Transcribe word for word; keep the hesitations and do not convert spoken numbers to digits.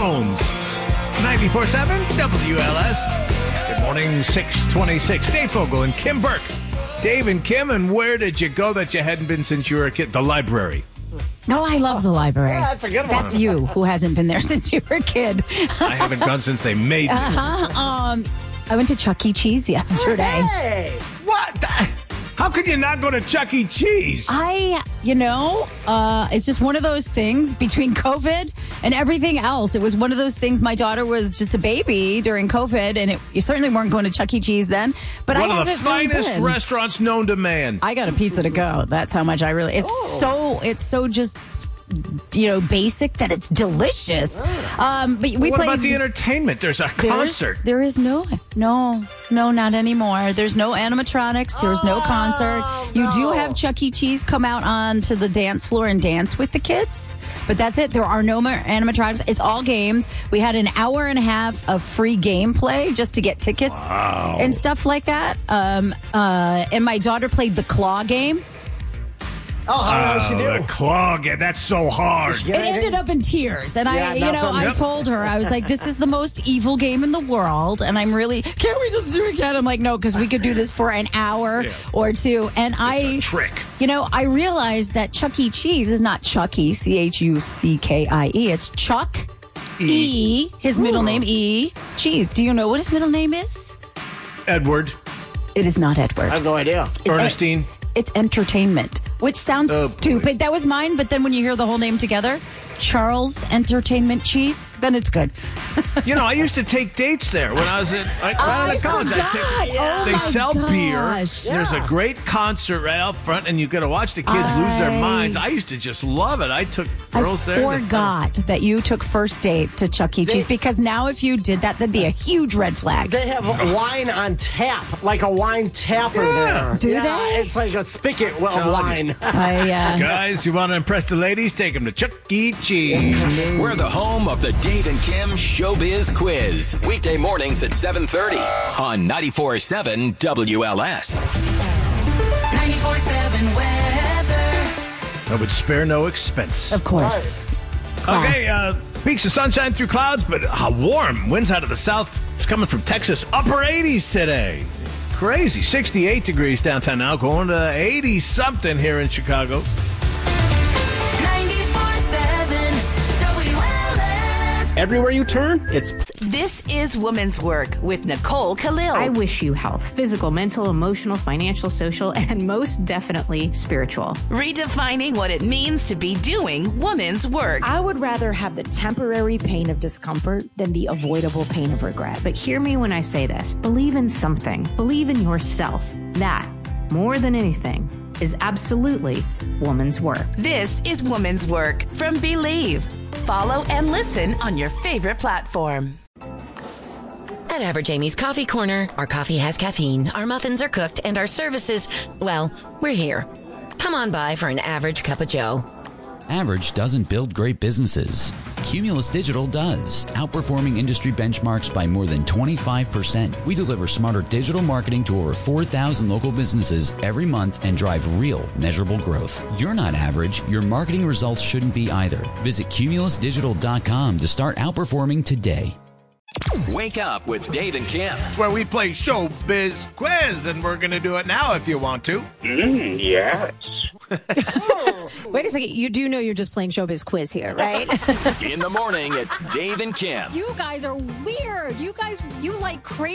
phones. ninety-four point seven W L S. Good morning, six twenty-six. Dave Fogel and Kim Burke. Dave and Kim, and where did you go that you hadn't been since you were a kid? The library. No, I love the library. Yeah, that's a good one. That's you who hasn't been there since you were a kid. I haven't gone since they made me. Uh-huh. Um, I went to Chuck E. Cheese yesterday. Hey, What? How could you not go to Chuck E. Cheese? I, you know, uh, it's just one of those things between COVID and everything else. It was one of those things. My daughter was just a baby during COVID, and it, you certainly weren't going to Chuck E. Cheese then. But One I of the haven't really finest been. restaurants known to man. I got a pizza to go. That's how much I really. It's Oh. so. It's so just. You know, basic that it's delicious. Um, but we what played. about the entertainment? There's a There's- concert. There is no, no, no, not anymore. There's no animatronics. There's no concert. You do no. have Chuck E. Cheese come out onto the dance floor and dance with the kids, but that's it. There are no more animatronics. It's all games. We had an hour and a half of free gameplay just to get tickets Wow. and stuff like that. Um, uh, and my daughter played the claw game. Oh, how does she Oh, do? the clog. Yeah, that's so hard. She It get anything? ended up in tears, and Yeah, I, you know, nothing. I Yep. told her, I was like, "This is the most evil game in the world," and I'm really, can't we just do it again? I'm like, no, because we could do this for an hour Yeah. or two, and I, a trick. you know, I realized that Chuck E. Cheese is not Chucky, C H U C K I E. It's Chuck E. His middle name E. Cheese. Do you know what his middle name is? Edward, It is not Edward. I have no idea. It's Ernestine. It's entertainment, which sounds Oh, boy. stupid. That was mine, but then when you hear the whole name together, Charles Entertainment Cheese, then it's good. You know, I used to take dates there when I was in I, right out I of college. forgot. I take, Oh, they my sell beer. gosh. There's a Yeah. great concert right out front, and you got to watch the kids lose their I- minds. I used to just love it. I took I girls there. forgot that you took first dates to Chuck E. Cheese, They- because now if you did that, that'd be a huge red flag. They have wine on tap, like a wine tapper Yeah. there. Do yeah, they? It's like a spigot of Telling you. wine. I, uh, Guys, you want to impress the ladies? Take them to Chuck E. Cheese. We're the home of the Dave and Kim Showbiz Quiz. Weekday mornings at seven thirty on ninety-four point seven W L S. ninety-four seven weather. I would spare no expense. of course. Class. Okay, uh, peaks of sunshine through clouds, but how warm. Winds out of the south. It's coming from Texas. Upper eighties today. Crazy. sixty-eight degrees downtown now, going to eighty-something here in Chicago. ninety-four seven W L S. Everywhere you turn, it's This is Woman's Work with Nicole Khalil. I wish you health, physical, mental, emotional, financial, social, and most definitely spiritual. Redefining what it means to be doing woman's work. I would rather have the temporary pain of discomfort than the avoidable pain of regret. But hear me when I say this. Believe in something. Believe in yourself. That, more than anything, is absolutely woman's work. This is Woman's Work from Believe. Follow and listen on your favorite platform. At Average Amy's Coffee Corner, our coffee has caffeine, our muffins are cooked, and our services, well, we're here. Come on by for an average cup of joe. Average doesn't build great businesses. Cumulus Digital does, outperforming industry benchmarks by more than twenty-five percent. We deliver smarter digital marketing to over four thousand local businesses every month and drive real, measurable growth. You're not average. Your marketing results shouldn't be either. Visit cumulus digital dot com to start outperforming today. Wake up with Dave and Kim. Where we play Showbiz Quiz, and we're going to do it now if you want to. Mm, yes. Wait a second. You do know you're just playing Showbiz Quiz here, right? In the morning, it's Dave and Kim. You guys are weird. You guys, you like crazy.